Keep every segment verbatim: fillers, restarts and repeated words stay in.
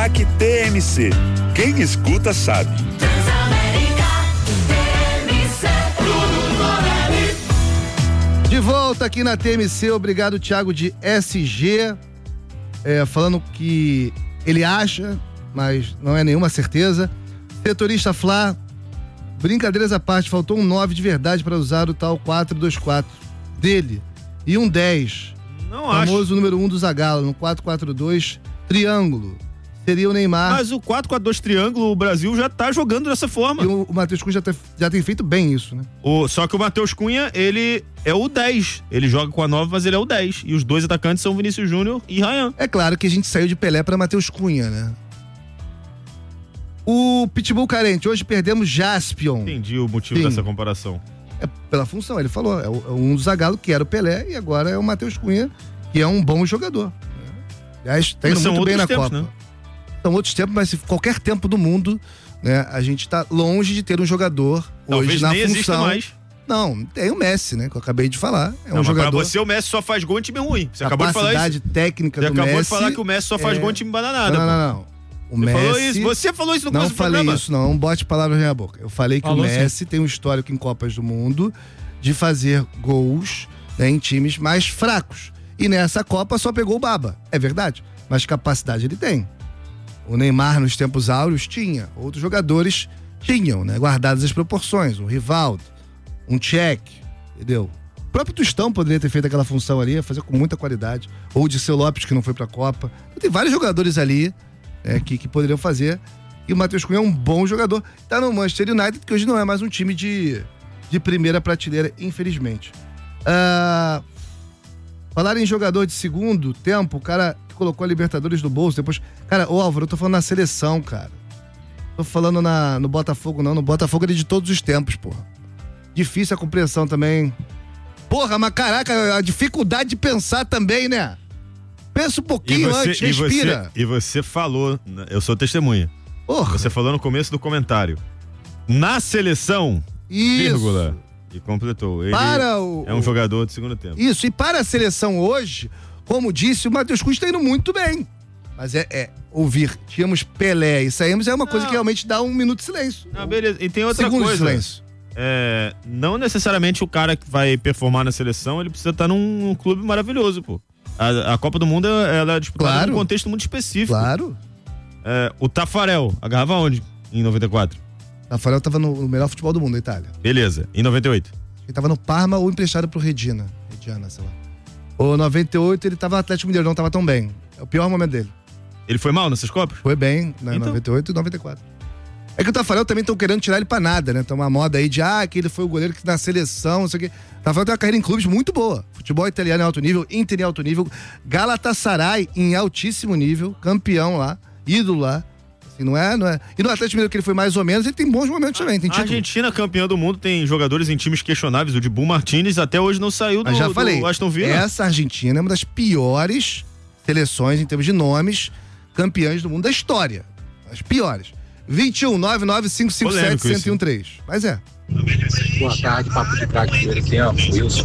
Destaque T M C. Quem escuta sabe. De volta aqui na T M C, obrigado Thiago de S G, é, falando que ele acha, mas não é nenhuma certeza. Setorista Flá, brincadeiras à parte, faltou um nove de verdade para usar o tal quatro dois quatro dele e um dez. Não famoso acho. número um do Zagallo, no quatro quatro dois triângulo. Seria o Neymar. Mas o quatro quatro dois triângulo, o Brasil já tá jogando dessa forma. E o, o Matheus Cunha já, tá, já tem feito bem isso, né? O, só que o Matheus Cunha, ele é o dez. Ele joga com a nove, mas ele é o dez. E os dois atacantes são Vinícius Júnior e Ryan. É claro que a gente saiu de Pelé pra Matheus Cunha, né? O Pitbull carente, hoje perdemos Jaspion. Entendi o motivo Sim. dessa comparação. É pela função, ele falou, é, o, é um do Zagallo que era o Pelé e agora é o Matheus Cunha, que é um bom jogador. Aliás, tá indo muito bem na tempos, Copa. né? São outros tempos, mas se qualquer tempo do mundo, né, a gente tá longe de ter um jogador Talvez hoje na nem exista função. mais. Não, tem o Messi, né, que eu acabei de falar. É Não, um mas jogador. pra você, o Messi só faz gol em time ruim. Você acabou de falar isso. Capacidade técnica Você do acabou Messi. de falar que o Messi só faz é... gol em time bananada. Não, não, pô. não, não. O Você Messi... falou isso. Você falou isso no Não começo do falei programa. isso, não. Não bote palavras na minha boca. Eu falei que Falou, o Messi tem um histórico em Copas do Mundo de fazer gols, né, em times mais fracos. E nessa Copa só pegou o Baba. É verdade. Mas capacidade ele tem. O Neymar, nos tempos áureos, tinha. Outros jogadores tinham, né? Guardadas as proporções. Um Rivaldo, um Tchek, entendeu? O próprio Tostão poderia ter feito aquela função ali, fazer com muita qualidade. Ou o Dirceu Lopes, que não foi pra Copa. Então, tem vários jogadores ali, né, que, que poderiam fazer. E o Matheus Cunha é um bom jogador. Tá no Manchester United, que hoje não é mais um time de, de primeira prateleira, infelizmente. Ah, falar em jogador de segundo tempo, o cara que colocou a Libertadores no bolso, depois... Cara, ô Álvaro, eu tô falando na seleção, cara. Tô falando na, no Botafogo, não. No Botafogo ele é de todos os tempos, porra. Difícil a compreensão também. Porra, mas caraca, a dificuldade de pensar também, né? Pensa um pouquinho você, antes, e respira. Você, e você falou, eu sou testemunha. Porra. Você falou no começo do comentário. Na seleção, Isso. vírgula, e completou. Ele Para o, é um jogador de segundo tempo. Isso, e para a seleção hoje, como disse, o Matheus Cunha está indo muito bem. Mas é, é ouvir, tínhamos Pelé e saímos, é uma coisa Não. que realmente dá um minuto de silêncio. Ah, beleza. E tem outra Segundo coisa. de silêncio. É, não necessariamente o cara que vai performar na seleção, ele precisa estar num, num clube maravilhoso, pô. A, a Copa do Mundo, ela é disputada Claro. num contexto muito específico. Claro. É, o Tafarel agarrava onde? Em noventa e quatro. Rafael tava no, no melhor futebol do mundo da Itália. Beleza. Em noventa e oito. Ele tava no Parma ou emprestado pro Regina. Regina, sei lá. O noventa e oito ele tava no Atlético Mineiro, não tava tão bem. É o pior momento dele. Ele foi mal nessas Copas? Foi bem, né? Então. noventa e oito e noventa e quatro. É que o Tafarel também estão querendo tirar ele pra nada, né? Tem uma moda aí de, ah, que ele foi o goleiro que na seleção, não sei o quê. O Tafarel tem uma carreira em clubes muito boa. Futebol italiano em alto nível, Inter em alto nível, Galatasaray em altíssimo nível, campeão lá, ídolo lá. Assim, não é, não é. E no Atlético Mineiro, que ele foi mais ou menos, ele tem bons momentos também, tem A título. Argentina, campeã do mundo, tem jogadores em times questionáveis. O Dibu Martinez até hoje não saiu do, Mas já falei, do Aston Villa. essa Argentina é uma das piores seleções em termos de nomes campeãs do mundo da história. As piores. vinte e um, nove nove cinco cinco sete, Polêmico isso, um zero um três. Mas é. Boa tarde, Papo de Craque aqui, ó. Wilson,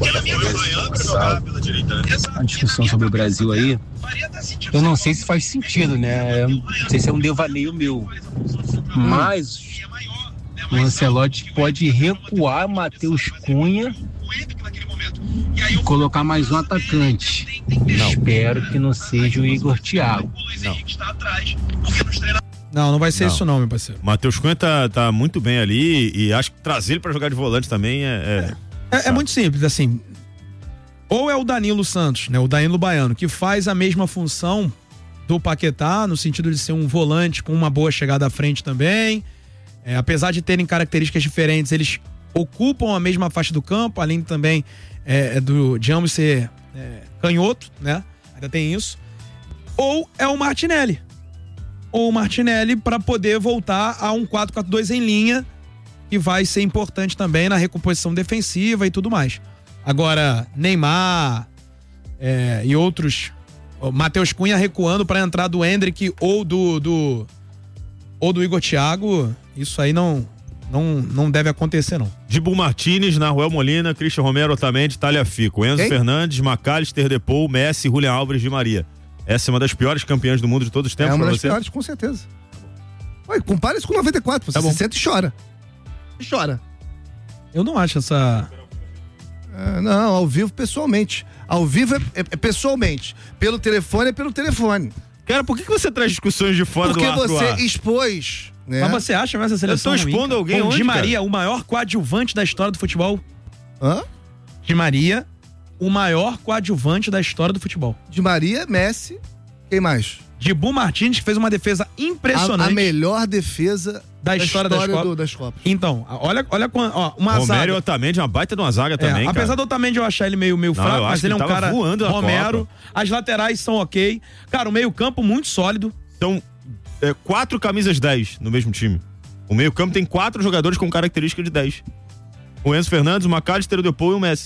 a discussão sobre o Brasil aí, eu não sei se faz sentido, né? Eu não sei se é um devaneio meu. Mas o Ancelotti pode recuar Matheus Cunha e colocar mais um atacante. Não. Espero que não seja o Igor Thiago. Não. Não, não vai ser Não. isso não, meu parceiro. Matheus Cunha tá, tá muito bem ali e acho que trazer ele pra jogar de volante também é... é... É, é muito simples, assim. Ou é o Danilo Santos, né? O Danilo Baiano, que faz a mesma função do Paquetá, no sentido de ser um volante com uma boa chegada à frente também. É, apesar de terem características diferentes, eles ocupam a mesma faixa do campo, além também é, do, de ambos ser é, canhoto, né? Ainda tem isso. Ou é o Martinelli. Ou o Martinelli para poder voltar a um quatro quatro dois em linha, que vai ser importante também na recomposição defensiva e tudo mais. Agora, Neymar é, e outros, Matheus Cunha recuando para a entrada do Endrick ou do, do ou do Igor Thiago, isso aí não, não, não deve acontecer não. Dibu Martinez, Nahuel Molina, Christian Romero, Otamendi, Tagliafico, Enzo Quem? Fernandes, McAllister, Depou, Messi, Julián Álvares de Maria. Essa é uma das piores campeãs do mundo de todos os tempos É uma pra das você? piores, com certeza. Ué, compara isso com noventa e quatro, você Tá bom. se senta e chora. E chora. Eu não acho essa... É, não, ao vivo pessoalmente. Ao vivo é, é- é pessoalmente. Pelo telefone é pelo telefone. Cara, por que, que você traz discussões de fora Porque do ar pro você ar? expôs, né? Mas você acha mesmo essa seleção Eu tô ruim, expondo cara? alguém Pô, onde, Di cara? Maria, o maior coadjuvante da história do futebol. Hã? Di Maria, o maior coadjuvante da história do futebol. De Maria, Messi, quem mais? Dibu Martins, que fez uma defesa A, impressionante a melhor defesa da história, das, Copas. do- das Copas. Então, olha, olha quan- ó, uma Romério zaga. e Otamendi, uma baita de uma zaga É, também, apesar cara. do Otamendi eu achar ele meio, meio Não, fraco, eu acho mas que ele é um ele tava cara voando na Romero. Copa. As laterais são ok. Cara, o meio campo muito sólido. São é, quatro camisas dez no mesmo time. O meio campo tem quatro jogadores com característica de dez. O Enzo Fernandes, o McAllister, o Depou e o Messi.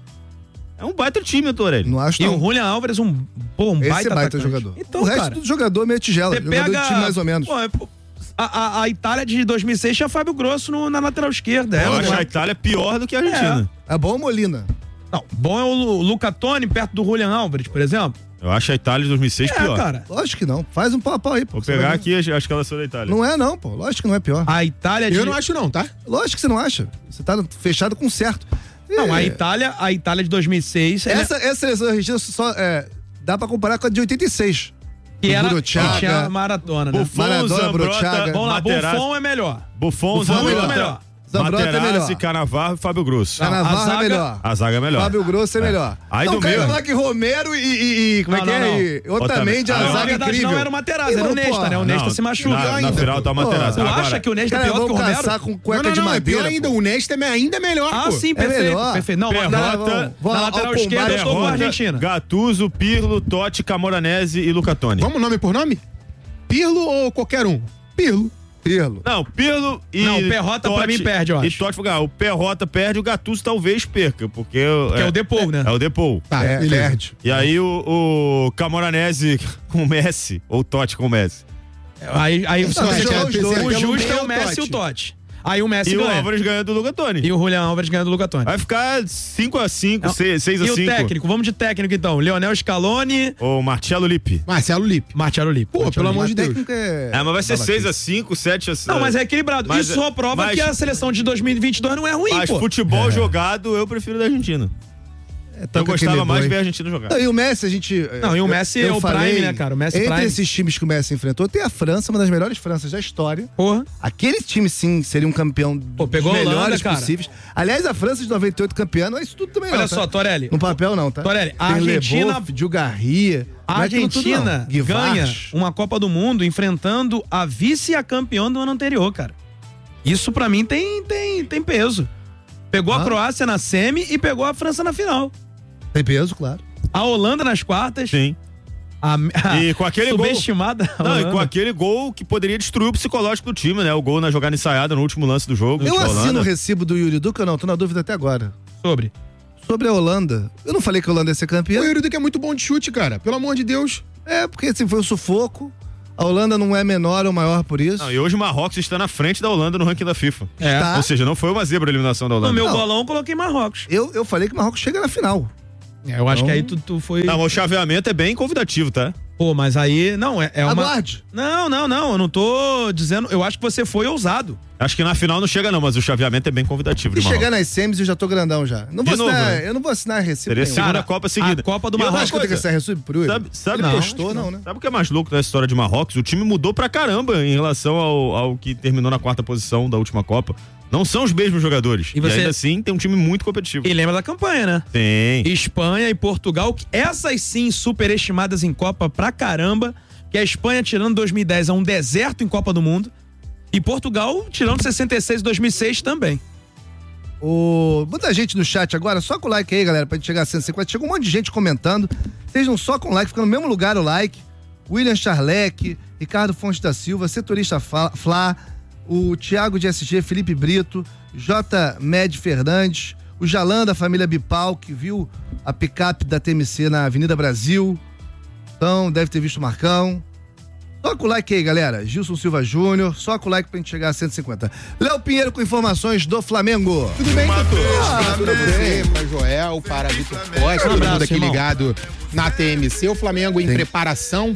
É um baita time, Torelli. Não acho E não. o Julian Álvares, um, pô, um Esse baita, é baita atacante. jogador. Então, o resto cara, do jogador é meio tigela. você Jogador pega... de time mais ou menos. Pô, é, pô, a, a, a Itália de dois mil e seis tinha Fábio Grosso no- na lateral esquerda. Eu Ela, acho né? a Itália pior do que a Argentina. É bom ou Molina? Não, bom é o Lu- Luca Toni perto do Julian Álvares, por exemplo. Eu acho a Itália de dois mil e seis É, pior. cara. Lógico que não. Faz um pau a pau aí, pô. Vou Você vai pegar ver. aqui as, as escalação da Itália. Não é não, pô. Lógico que não é pior. A Itália de... Eu não acho não, tá? Lógico que você não acha. Você tá fechado com certo. Não, a É. Itália, a Itália de dois mil e seis... ela- Essa, essa seleção argentina só é, dá pra comparar com a de oitenta e seis. que do era Buruchaga. que tinha maratona, né? Buffon, Maradona, Zambrota, Brochaga. Vamos lá, Materazzi- Buffon é melhor. Buffon, Buffon é Zambrota, melhor. Zambrota é Materazzi, melhor. Cannavaro e Fábio Grosso. Não, Cannavaro a zaga- é melhor. A zaga é melhor. Fábio Grosso é melhor. Aí não, do o cara meio- vai falar que Romero e, e- e- como Não, é que não, é? E Otamendi, Ah, a não, na zaga verdade incrível. não era o Materazzi, era o Irmão, Nesta, porra. né? O Nesta Não, se machuca. Na, na ainda. final tá o Materazzi. Tu Agora, acha que o Nesta é Cara, pior do que o vamos Romero? caçar com cueca não, não, de não, é madeira. pior ainda. pô. O Nesta é ainda melhor, Ah, pô. sim, É perfeito, melhor. perfeito. Não, mas na, Perrota, Vamos na ao lateral combate. esquerda eu tô com a Perrota, Argentina. Gattuso, Pirlo, Totti, Camoranesi e Luca Toni. Vamos nome por nome? Pirlo ou qualquer um? Pirlo. Pirlo. Não, Pirlo e Não, o Perrota pra mim perde, eu acho. E Totti, ah, o Perrota perde, o Gattuso talvez perca, porque... Que é o Depou, né? É o Depou. Tá, É, beleza. perde. E aí o, o Camoranesi com o Messi, ou o Totti com o Messi. Aí, aí Não, você mas vai- é os dois. o Pelo justo meio é é o o Messi e o Totti. Totti. Aí o Messi E o ganha. Álvares ganha do Luca Toni. E o Julian Álvares ganha do Luca Toni. Vai ficar cinco a cinco, Não. seis a E o cinco. técnico? Vamos de técnico então. Leonel Scaloni, Ou Marcelo Lippi. Marcelo Lippe. Marcelo Lippe. Pô, pelo amor de Deus. técnico é... É, mas vai ser seis a cinco, sete a cinco. Não, mas é equilibrado. Mas- Isso só prova mas- que a seleção de dois mil e vinte e dois não é ruim, Mas pô. futebol jogado, eu prefiro da Argentina. é Eu toca gostava aquele mais de boi. ver a Argentina jogar. Não, e o Messi, a gente... Não, e o eu- Messi eu é o falei, Prime, né, cara? O Messi Entre Prime. esses times que o Messi enfrentou, tem a França, uma das melhores Franças da história. Porra. Aquele time, sim, seria um campeão Pô, pegou dos a Holanda, melhores cara. possíveis. Aliás, a França de noventa e oito campeã, não é isso tudo também Olha não, só, tá? Torelli. No papel não, tá? Torelli, a Tem Argentina- Leboeuf, Djulgarria, A não é aquilo tudo, não. Argentina Guivarch. ganha uma Copa do Mundo enfrentando a vice e a campeã do ano anterior, cara. Isso pra mim tem, tem, tem peso. Pegou Ah. a Croácia na semi e pegou a França na final. Tem peso, claro. A Holanda nas quartas. Sim. A, a E com aquele gol- subestimada Não, e Holanda. com aquele gol que poderia destruir o psicológico do time, né? O gol na jogada ensaiada no último lance do jogo. Eu da assino Holanda. o recibo do Yuri Duca ou não? Tô na dúvida até agora. Sobre. Sobre a Holanda. Eu não falei que a Holanda ia ser O campeã. Yuri Duque é muito bom de chute, cara. Pelo amor de Deus. É, porque assim, foi um sufoco. A Holanda não é menor ou maior por isso. Não, e hoje o Marrocos está na frente da Holanda no ranking da FIFA. É. Tá. Ou seja, não foi uma zebra a eliminação da No Holanda. meu Não. bolão eu coloquei Marrocos. Eu, eu falei que o Marrocos chega na final. É, eu acho Então- que aí tu, tu foi. Não, mas o chaveamento é bem convidativo, tá? Pô, mas aí. Não, é, é uma. Aguarde. Não, não, não. Eu não tô dizendo. Eu acho que você foi ousado. Acho que na final não chega não, mas o chaveamento é bem convidativo. E de Marrocos. chegar nas semis eu já tô grandão já. Não vou De novo, assinar, né? eu não vou assinar recibo Seria a nenhum. segunda Cara, Copa seguida. a Copa do E outra Eu acho que eu tenho que coisa, assinar recibo pro Yuri. Sabe, sabe, Ele não, postou, não, né? Sabe o que é mais louco dessa história de Marrocos? O time mudou pra caramba em relação ao, ao que terminou na quarta posição da última Copa. Não são os mesmos jogadores. E E, você- ainda assim tem um time muito competitivo. E lembra da campanha, né? Tem. Espanha e Portugal, que essas sim superestimadas em Copa pra caramba, que a Espanha tirando dois mil e dez é um deserto em Copa do Mundo, e Portugal tirando sessenta e seis e dois mil e seis também. O... Muita gente no chat agora, só com o like aí, galera, pra gente chegar a cento e cinquenta. Chega um monte de gente comentando. Sejam só com like, fica no mesmo lugar o like. William Charleck, Ricardo Fontes da Silva, Setorista Fla, Flá, o Thiago de S G, Felipe Brito, J. Med Fernandes, o Jalan da família Bipal, que viu a picape da T M C na Avenida Brasil. Então, deve ter visto o Marcão. Toca o like aí, galera. Gilson Silva Júnior, soca o like pra gente chegar a cento e cinquenta. Léo Pinheiro com informações do Flamengo. Tudo bem, doutor? Ah, Tudo tudo bem. bem. Para Joel, para Vitor Costa, todo mundo aqui ligado na T M C. O Flamengo em Sim. preparação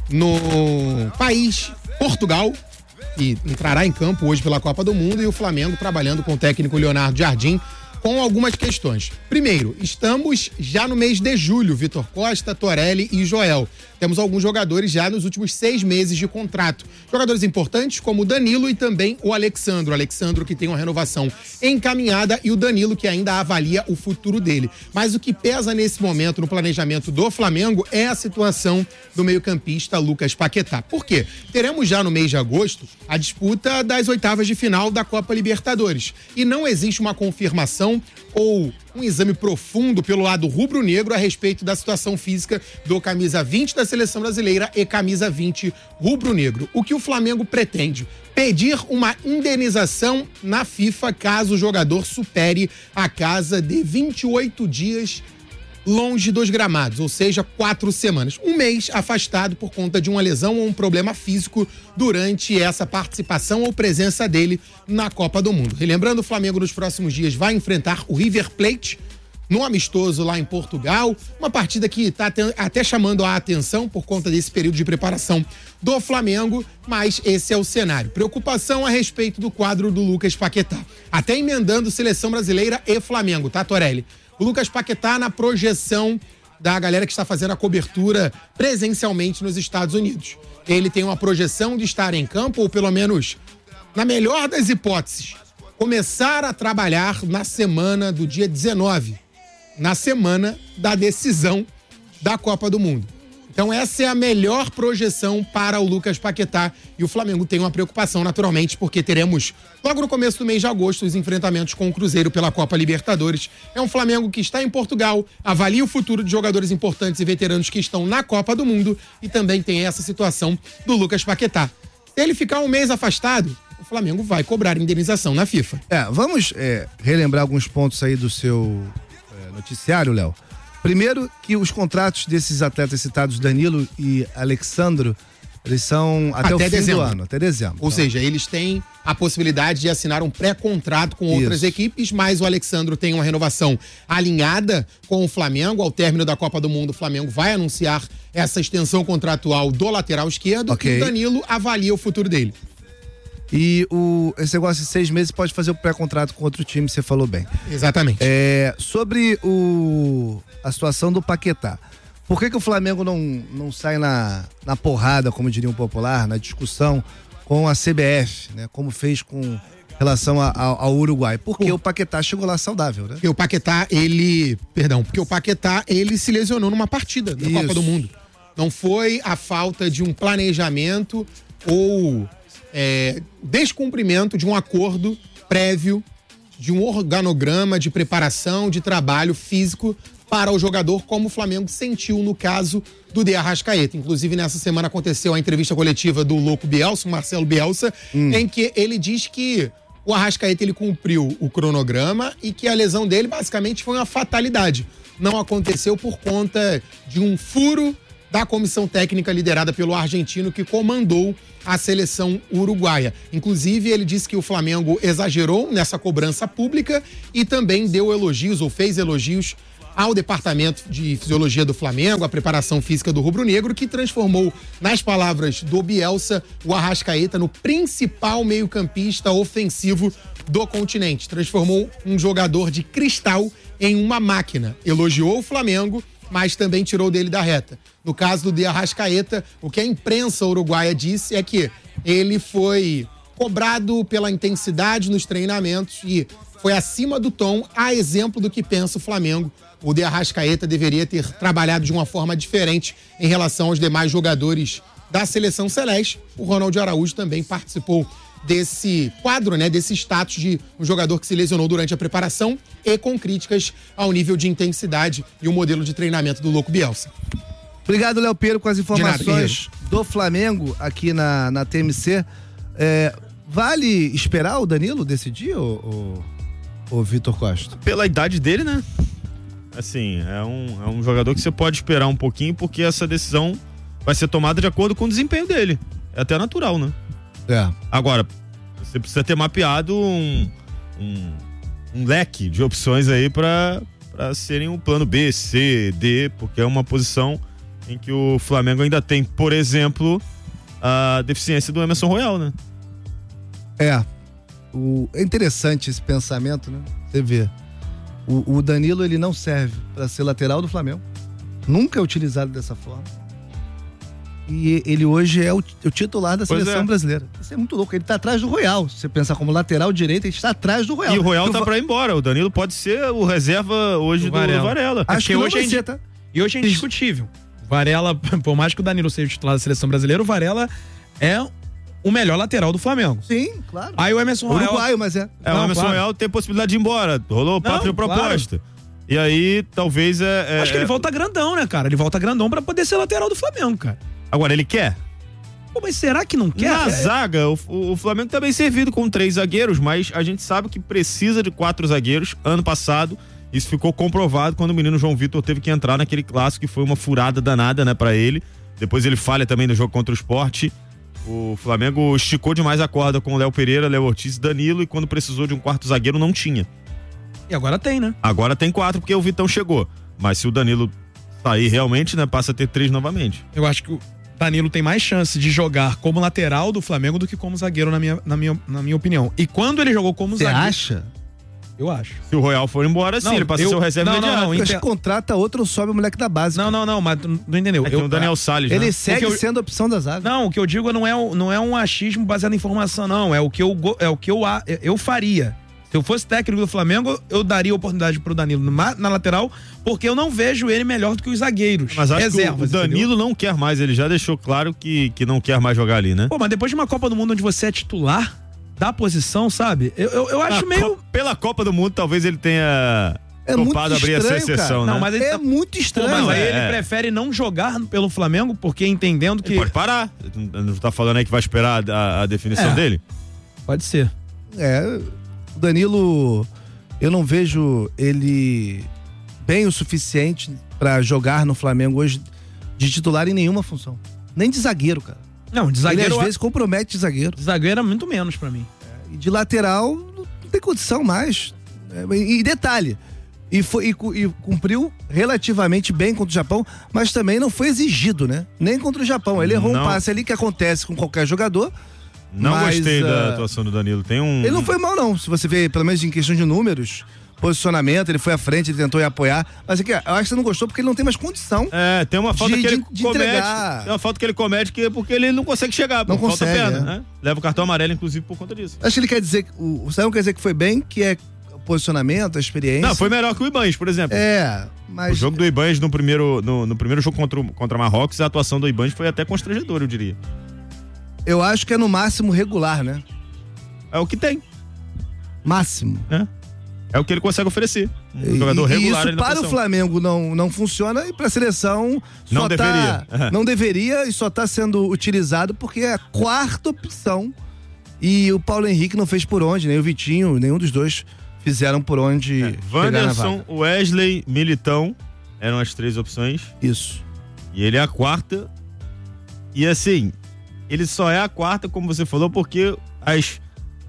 no país Portugal, que entrará em campo hoje pela Copa do Mundo, e o Flamengo trabalhando com o técnico Leonardo Jardim com algumas questões. Primeiro, estamos já no mês de julho, Vitor Costa, Torelli e Joel. Temos alguns jogadores já nos últimos seis meses de contrato. Jogadores importantes como o Danilo e também o Alexandro. O Alexandro que tem uma renovação encaminhada e o Danilo que ainda avalia o futuro dele. Mas o que pesa nesse momento no planejamento do Flamengo é a situação do meio-campista Lucas Paquetá. Por quê? Teremos já no mês de agosto a disputa das oitavas de final da Copa Libertadores. E não existe uma confirmação ou um exame profundo pelo lado rubro-negro a respeito da situação física do camisa vinte da seleção brasileira e camisa vinte rubro-negro. O que o Flamengo pretende? Pedir uma indenização na FIFA caso o jogador supere a casa de vinte e oito dias longe dos gramados, ou seja, quatro semanas. Um mês afastado por conta de uma lesão ou um problema físico durante essa participação ou presença dele na Copa do Mundo. Relembrando, o Flamengo nos próximos dias vai enfrentar o River Plate no amistoso lá em Portugal, uma partida que está até chamando a atenção por conta desse período de preparação do Flamengo, mas esse é o cenário. Preocupação a respeito do quadro do Lucas Paquetá. Até emendando seleção brasileira e Flamengo, tá, Torelli? O Lucas Paquetá na projeção da galera que está fazendo a cobertura presencialmente nos Estados Unidos. Ele tem uma projeção de estar em campo, ou pelo menos, na melhor das hipóteses, começar a trabalhar na semana do dia dezenove, na semana da decisão da Copa do Mundo. Então essa é a melhor projeção para o Lucas Paquetá, e o Flamengo tem uma preocupação naturalmente porque teremos logo no começo do mês de agosto os enfrentamentos com o Cruzeiro pela Copa Libertadores. É um Flamengo que está em Portugal, avalia o futuro de jogadores importantes e veteranos que estão na Copa do Mundo, e também tem essa situação do Lucas Paquetá. Se ele ficar um mês afastado, o Flamengo vai cobrar indenização na FIFA. É, vamos é, relembrar alguns pontos aí do seu é, noticiário, Léo. Primeiro, que os contratos desses atletas citados, Danilo e Alexandro, eles são até, até o fim dezembro. do ano, até dezembro. Ou então, seja, eles têm a possibilidade de assinar um pré-contrato com outras Isso. equipes, mas o Alexandro tem uma renovação alinhada com o Flamengo. Ao término da Copa do Mundo, o Flamengo vai anunciar essa extensão contratual do lateral esquerdo, Ok. e o Danilo avalia o futuro dele. E o, esse negócio de seis meses pode fazer o pré-contrato com outro time, você falou bem. Exatamente. É, sobre o, a situação do Paquetá. Por que, que o Flamengo não, não sai na, na porrada, como diria um popular, na discussão com a C B F, né? Como fez com relação a, a, ao Uruguai? Porque Por... o Paquetá chegou lá saudável, né? Porque o Paquetá, ele... Perdão, porque o Paquetá, ele se lesionou numa partida da Isso. Copa do Mundo. Não foi a falta de um planejamento ou é, descumprimento de um acordo prévio, de um organograma de preparação, de trabalho físico para o jogador, como o Flamengo sentiu no caso do De Arrascaeta. Inclusive, nessa semana aconteceu a entrevista coletiva do louco Bielsa, o Marcelo Bielsa, hum. em que ele diz que o Arrascaeta ele cumpriu o cronograma e que a lesão dele basicamente foi uma fatalidade. Não aconteceu por conta de um furo da comissão técnica liderada pelo argentino que comandou a seleção uruguaia. Inclusive, ele disse que o Flamengo exagerou nessa cobrança pública e também deu elogios ou fez elogios ao departamento de fisiologia do Flamengo, a preparação física do rubro-negro, que transformou, nas palavras do Bielsa, o Arrascaeta no principal meio-campista ofensivo do continente. Transformou um jogador de cristal em uma máquina. Elogiou o Flamengo, mas também tirou dele da reta. No caso do De Arrascaeta, o que a imprensa uruguaia disse é que ele foi cobrado pela intensidade nos treinamentos e foi acima do tom, a exemplo do que pensa o Flamengo. O De Arrascaeta deveria ter trabalhado de uma forma diferente em relação aos demais jogadores da seleção celeste. O Ronald Araújo também participou desse quadro, né, desse status de um jogador que se lesionou durante a preparação e com críticas ao nível de intensidade e o modelo de treinamento do louco Bielsa. Obrigado, Léo Pinheiro, com as informações nada, do Flamengo aqui na, na T M C. É, vale esperar o Danilo decidir, ou o Vitor Costa? Pela idade dele, né? Assim, é um, é um jogador que você pode esperar um pouquinho, porque essa decisão vai ser tomada de acordo com o desempenho dele. É até natural, né? É. Agora, você precisa ter mapeado um, um, um leque de opções aí pra, pra serem um plano B, C, D, porque é uma posição em que o Flamengo ainda tem, por exemplo, a deficiência do Emerson Royal, né? É. O, é interessante esse pensamento, né? Você vê. O, o Danilo, ele não serve para ser lateral do Flamengo. Nunca é utilizado dessa forma. E ele hoje é o, o titular da Pois seleção é. brasileira. Isso é muito louco. Ele tá atrás do Royal. Se você pensar como lateral direito, ele está atrás do Royal. E o Royal Eu tá vou- pra ir embora. O Danilo pode ser o reserva hoje Do do, do Varela. Varela. Acho que porque não hoje vai é indi- ser, tá? E hoje é indiscutível. Varela, por mais que o Danilo seja o titular da seleção brasileira, o Varela é o melhor lateral do Flamengo. Sim, claro. Aí o Emerson Royal... Uruguaio, mas é. É, o Não, Emerson claro. Royal tem possibilidade de ir embora. Rolou Não, pátria claro. proposta. E aí, talvez é. é- Acho que ele é- volta grandão, né, cara? Ele volta grandão pra poder ser lateral do Flamengo, cara. Agora, ele quer? Pô, mas será que não quer? Na É- zaga, o, o Flamengo tá bem servido com três zagueiros, mas a gente sabe que precisa de quatro zagueiros. Ano passado, isso ficou comprovado quando o menino João Vitor teve que entrar naquele clássico, que foi uma furada danada, né, pra ele. Depois ele falha também no jogo contra o Sport. O Flamengo esticou demais a corda com o Léo Pereira, Léo Ortiz e Danilo, e quando precisou de um quarto zagueiro não tinha. E agora tem, né? Agora tem quatro porque o Vitão chegou. Mas se o Danilo sair realmente, né, passa a ter três novamente. Eu acho que o Danilo tem mais chance de jogar como lateral do Flamengo do que como zagueiro, na minha, na minha, na minha opinião. E quando ele jogou como Você zagueiro... acha? Eu acho. Se o Royal for embora, sim, Não, ele passa eu- a ser o reserva não, não, imediato. não, Acho que Inter- contrata outro ou sobe o moleque da base. Não, não, não, mas tu não entendeu. É, tem Eu- o Daniel Salles, Ele né? segue Porque eu- sendo a opção da zaga. Não, o que eu digo não é, o- não é um achismo baseado em informação, não. É o que eu, go- é o que eu, a- eu faria. Se eu fosse técnico do Flamengo, eu daria oportunidade pro Danilo na, na lateral, porque eu não vejo ele melhor do que os zagueiros. Mas acho reservas, que o Danilo entendeu? não quer mais, ele já deixou claro que, que não quer mais jogar ali, né? Pô, mas depois de uma Copa do Mundo onde você é titular da posição, sabe? Eu, eu, eu acho Na meio. Co- Pela Copa do Mundo, talvez ele tenha É muito topado abrir essa estranho, exceção, cara. né? Não, mas ele É tá- muito Pô, estranho. mas aí é, ele é. prefere não jogar pelo Flamengo, porque entendendo que. Ele pode parar. Não tá falando aí que vai esperar a, a definição É. dele? Pode ser. É, o Danilo, eu não vejo ele bem o suficiente pra jogar no Flamengo hoje de titular em nenhuma função. Nem de zagueiro, cara. Não, de Ele zagueiro. às vezes compromete de zagueiro. De zagueiro é muito menos pra mim. E de lateral não tem condição mais. É, e, e detalhe, e, foi, e, cu- e cumpriu relativamente bem contra o Japão, mas também não foi exigido, né? Nem contra o Japão. Ele errou Não. um passe ali que acontece com qualquer jogador. Não Mas, gostei da ah, atuação do Danilo. Tem um. Ele não foi mal, não. Se você vê, pelo menos em questão de números, posicionamento, ele foi à frente, ele tentou ir apoiar. Mas aqui, eu acho que você não gostou porque ele não tem mais condição. É, tem uma falta De- que ele de- de comete. entregar. Tem uma falta que ele comete que é porque ele não consegue chegar. Não pô, falta consegue, perna, é. né? Leva o cartão amarelo, inclusive, por conta disso. Acho que ele quer dizer, que- o, o Sayão quer dizer que foi bem, que é o posicionamento, a experiência. Não, foi melhor que o Ibanez, por exemplo. É, mas... O jogo do Ibanez no primeiro, no, no primeiro jogo contra, o- contra Marrocos, a atuação do Ibanez foi até constrangedora, eu diria. Eu acho que é no máximo regular, né? É o que tem, Máximo. né? É o que ele consegue oferecer. Um E- jogador e regular isso ali na para o posição. Flamengo não, não funciona e para a seleção só Não tá- deveria. não deveria e só está sendo utilizado porque é a quarta opção. E o Paulo Henrique não fez por onde, nem o Vitinho, nenhum dos dois fizeram por onde chegar na Wanderson, vaga. Wesley, Militão eram as três opções. Isso. E ele é a quarta. E assim, ele só é a quarta, como você falou, porque as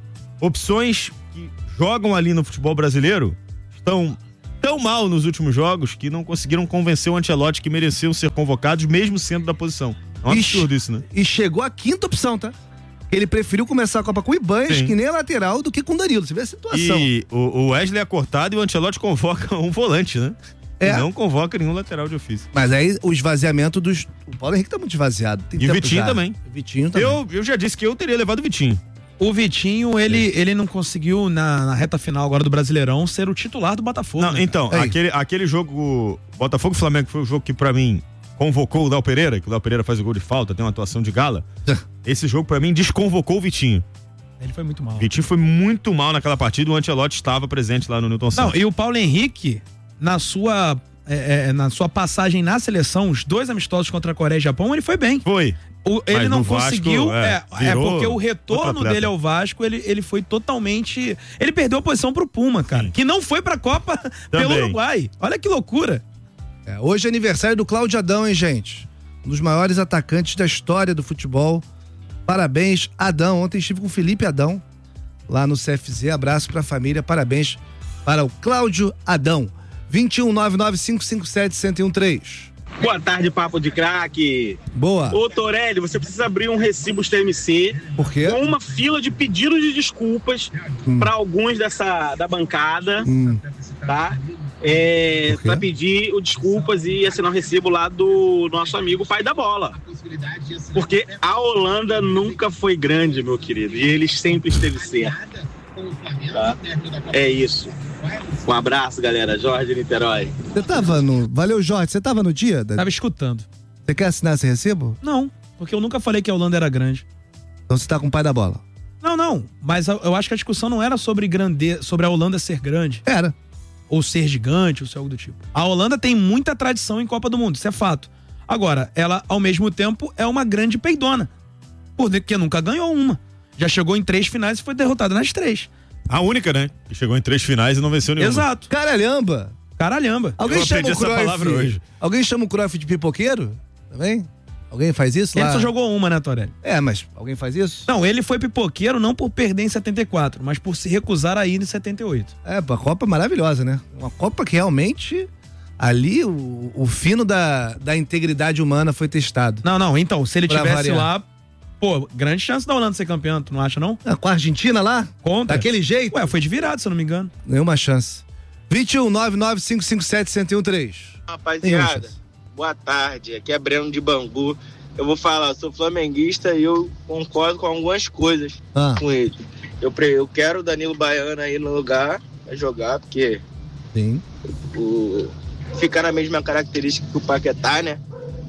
opções que jogam ali no futebol brasileiro estão tão mal nos últimos jogos que não conseguiram convencer o Ancelotti que mereciam ser convocados, mesmo sendo da posição. É um Ixi. absurdo isso, né? E chegou a quinta opção, tá? Ele preferiu começar a Copa com o Ibanez, Sim. que nem a lateral, do que com o Danilo. Você vê a situação. E o, o Wesley é cortado e o Ancelotti convoca um volante, né? É. E não convoca nenhum lateral de ofício. Mas aí o esvaziamento dos. O Paulo Henrique tá muito esvaziado. Tem E o tempo Vitinho já. também. O Vitinho também. Eu, eu já disse que eu teria levado o Vitinho. O Vitinho, ele, ele não conseguiu, na, na reta final agora do Brasileirão, ser o titular do Botafogo. Não, né, então, Aí. aquele, aquele jogo Botafogo e Flamengo foi o jogo que pra mim convocou o Léo Pereira, que o Léo Pereira faz o gol de falta, tem uma atuação de gala. Esse jogo pra mim desconvocou o Vitinho. cara? Ele foi muito mal. O Vitinho foi muito mal naquela partida, o Ancelotti estava presente lá no Newton Não, Santos. e o Paulo Henrique, na sua, é, é, na sua passagem na seleção, os dois amistosos contra a Coreia e Japão, ele foi bem. Foi. O- ele Mas não no Vasco, conseguiu. é, É, é virou porque o outro retorno atleta. dele ao Vasco, ele, ele foi totalmente. Ele perdeu a posição pro Puma, cara. Sim. Que não foi pra Copa pelo Também. Uruguai. Olha que loucura. É, hoje é aniversário do Cláudio Adão, hein, gente? um dos maiores atacantes da história do futebol. Parabéns, Adão. Ontem estive com o Felipe Adão, lá no C F Z. Abraço pra família, parabéns para o Cláudio Adão. vinte e um, nove nove cinco cinco sete, um zero um três. Boa tarde, Papo de Craque. Boa. Ô, Torelli, você precisa abrir um Recibos T M C. Por quê? Com uma fila de pedidos de desculpas hum. para alguns dessa da bancada, hum. tá? É, para pedir o desculpas e assinar o recibo lá do nosso amigo Pai da Bola. Porque a Holanda nunca foi grande, meu querido, e ele sempre esteve certo. Tá? É isso. Um abraço, galera. Jorge Niterói. Você tava no... Valeu, Jorge. Você tava no dia? Da... Tava escutando. Você quer assinar esse recibo? Não, porque eu nunca falei que a Holanda era grande. Então você tá com o Pai da Bola? Não, não. Mas eu acho que a discussão não era sobre grande... sobre a Holanda ser grande. Era. Ou ser gigante, ou ser algo do tipo. A Holanda tem muita tradição em Copa do Mundo, isso é fato. Agora, ela, ao mesmo tempo, é uma grande peidona. Porque nunca ganhou uma. Já chegou em três finais e foi derrotada nas três. A única, né? Que chegou em três finais e não venceu nenhuma. Exato. Caralhamba. Caralhamba. Alguém Eu chama aprendi o essa palavra Cruyff... hoje. Alguém chama o Cruyff de pipoqueiro? Também? Alguém faz isso Ele lá? só jogou uma, né, Torelli? É, mas alguém faz isso? Não, ele foi pipoqueiro não por perder em setenta e quatro, mas por se recusar a ir em setenta e oito. É, a Copa é maravilhosa, né? Uma Copa que realmente... Ali, o, o fino da, da integridade humana foi testado. Não, não, então, se ele Pra tivesse variar. lá... Pô, grande chance da Holanda ser campeã, tu não acha, não? Ah, com a Argentina lá? Contra. Daquele jeito? Ué, foi de virado, se eu não me engano. Nenhuma chance. vinte e um, nove nove cinco cinco sete, um zero um três. Rapaziada, boa tarde. Aqui é Breno de Bangu. Eu vou falar, eu sou flamenguista e eu concordo com algumas coisas Ah. com ele. Eu, pre- eu quero o Danilo Baiano aí no lugar pra jogar, porque Sim. o, fica na mesma característica que o Paquetá, né?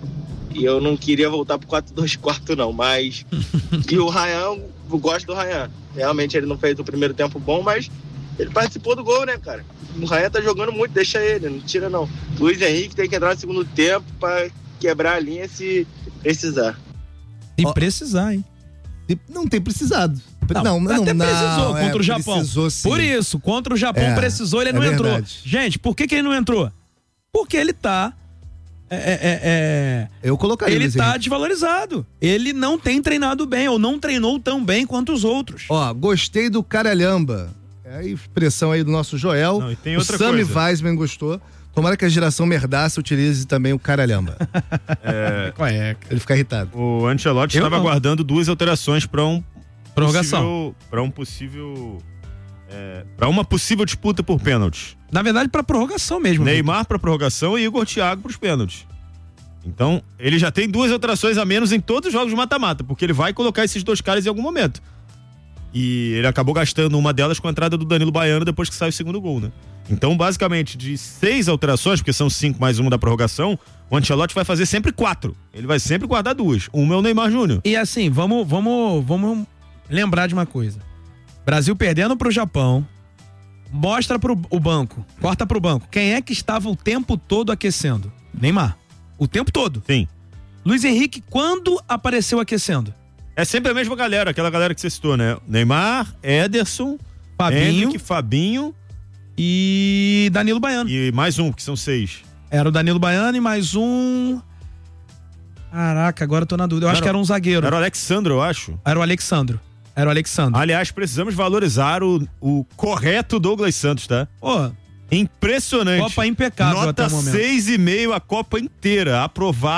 E eu não queria voltar pro quatro dois quatro não, mas... E o Ryan, eu gosto do Ryan. Realmente ele não fez o primeiro tempo bom, mas ele participou do gol, né, cara? O Ryan tá jogando muito, deixa ele, não tira não. Luiz Henrique tem que entrar no segundo tempo pra quebrar a linha se precisar. E Ó, precisar, hein? E não tem precisado. Não, Não, não, até não, precisou é, contra o Japão. precisou, sim. Por isso, contra o Japão É, precisou, ele é não entrou. verdade. Gente, por que, que ele não entrou? Porque ele tá... É, é, é, Eu colocaria ele Luiz tá Henrique. desvalorizado. Ele não tem treinado bem, ou não treinou tão bem quanto os outros. Ó, gostei do Caralhamba. É a expressão aí do nosso Joel. Não, e tem o outra Sammy coisa. Weisman gostou. Tomara que a geração merdaça utilize também o Caralhamba. É, Qual é? Ele fica irritado. o Ancelotti Eu estava não. aguardando duas alterações para um Prorrogação. para um possível é, para uma possível disputa por pênaltis. Na verdade, pra prorrogação mesmo. Neymar para prorrogação e Igor Thiago para os pênaltis. Então, ele já tem duas alterações a menos em todos os jogos de mata-mata, porque ele vai colocar esses dois caras em algum momento. E ele acabou gastando uma delas com a entrada do Danilo Baiano depois que sai o segundo gol, né? Então, basicamente, de seis alterações, porque são cinco mais uma da prorrogação, o Ancelotti vai fazer sempre quatro. Ele vai sempre guardar duas. Uma é o Neymar Júnior. E assim, vamos, vamos, vamos lembrar de uma coisa. Brasil perdendo pro Japão, mostra pro o banco, corta pro banco. Quem é que estava o tempo todo aquecendo? Neymar. O tempo todo. Sim. Luiz Henrique, quando apareceu aquecendo? É sempre a mesma galera, aquela galera que você citou, né? Neymar, Ederson, Fabinho Henrique, Fabinho e Danilo Baiano. e mais um, que são seis. Era o Danilo Baiano e mais um... Caraca, agora eu tô na dúvida. Eu Era- acho que era um zagueiro. Era o Alexandre, eu acho. Era o Alexandro. Era o Alexandro. Aliás, precisamos valorizar o, o correto Douglas Santos, tá? Pô, Impressionante. Copa impecável até Nota o momento. seis e meio a Copa inteira. Aprovado.